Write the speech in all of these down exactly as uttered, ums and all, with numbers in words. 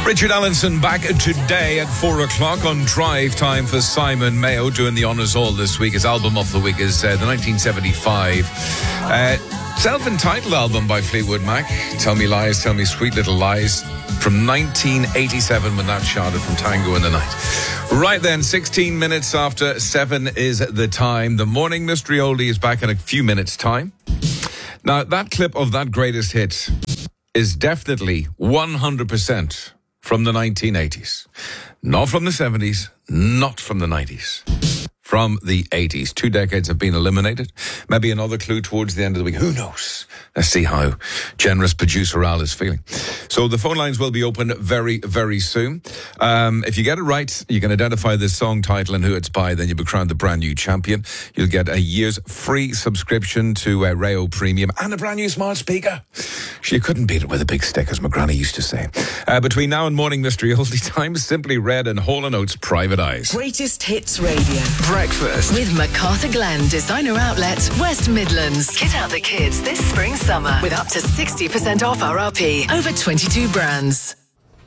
Richard Allenson back today at four o'clock on Drive Time for Simon Mayo, doing the honours all this week. His album of the week is uh, the nineteen seventy-five uh, self-entitled album by Fleetwood Mac, Tell Me Lies, Tell Me Sweet Little Lies, from nineteen eighty-seven, when that charted from Tango in the Night. Right then, sixteen minutes after seven is the time. The Morning Mystery Oldie is back in a few minutes' time. Now, that clip of that greatest hit is definitely one hundred percent from the nineteen eighties. Not from the seventies, not from the nineties. From the eighties. Two decades have been eliminated. Maybe another clue towards the end of the week. Who knows? Let's see how generous producer Al is feeling. So the phone lines will be open very, very soon. Um, if you get it right, you can identify the song title and who it's by, then you'll be crowned the brand new champion. You'll get a year's free subscription to uh, Rayo Premium and a brand new smart speaker. You couldn't beat it with a big stick, as my granny used to say. Uh, between now and Morning Mystery Oldie Time, Simply Red and Hall and Oates Private Eyes. Greatest Hits Radio. Breakfast With MacArthur Glen Designer Outlet, West Midlands. Kit out the kids this spring summer with up to sixty percent off R R P. Over twenty-two brands.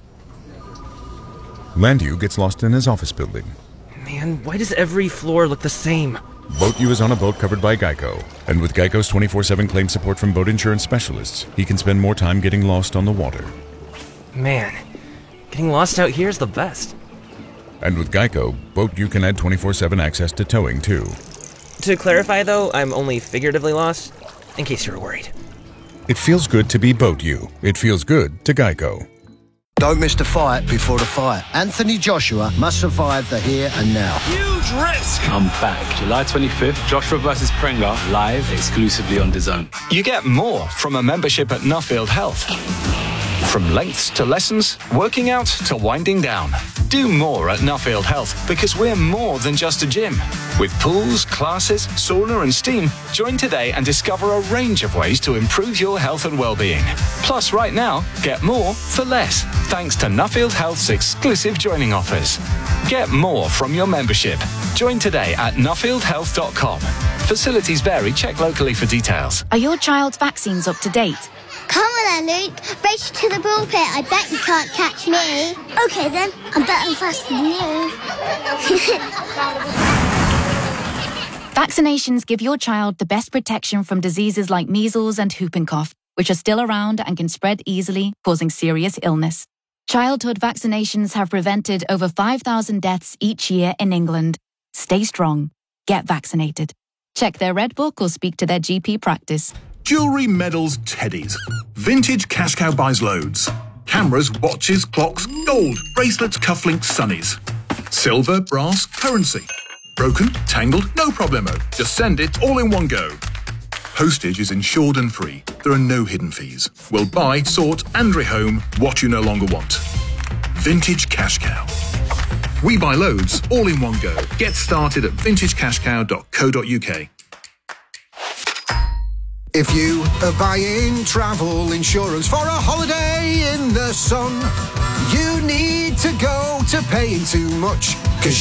Landu gets lost in his office building. Man, why does every floor look the same? Boat U is on a boat covered by Geico. And with Geico's twenty-four seven claim support from boat insurance specialists, he can spend more time getting lost on the water. Man, getting lost out here is the best. And with Geico, Boat U can add twenty-four seven access to towing, too. To clarify, though, I'm only figuratively lost, in case you were worried. It feels good to be Boat U. It feels good to Geico. Don't miss the fight before the fight. Anthony Joshua must survive the here and now. Huge risk! I'm back. July twenty-fifth, Joshua versus Pringa, live exclusively on DAZN. You get more from a membership at Nuffield Health. From lengths to lessons, working out to winding down. Do more at Nuffield Health, because we're more than just a gym. With pools, classes, sauna and steam, join today and discover a range of ways to improve your health and well-being. Plus, right now, get more for less, thanks to Nuffield Health's exclusive joining offers. Get more from your membership. Join today at nuffield health dot com. Facilities vary. Check locally for details. Are your child's vaccines up to date? Come on then, Luke. Race to the ball pit. I bet you can't catch me. Okay then, I'm better and faster than you. Vaccinations give your child the best protection from diseases like measles and whooping cough, which are still around and can spread easily, causing serious illness. Childhood vaccinations have prevented over five thousand deaths each year in England. Stay strong. Get vaccinated. Check their Red Book or speak to their G P practice. Jewellery, medals, teddies. Vintage Cash Cow buys loads. Cameras, watches, clocks, gold, bracelets, cufflinks, sunnies. Silver, brass, currency. Broken, tangled, no problemo. Just send it all in one go. Postage is insured and free. There are no hidden fees. We'll buy, sort and rehome what you no longer want. Vintage Cash Cow. We buy loads all in one go. Get started at vintage cash cow dot co dot uk. If you are buying travel insurance for a holiday in the sun, you need to go to paying too much, 'cause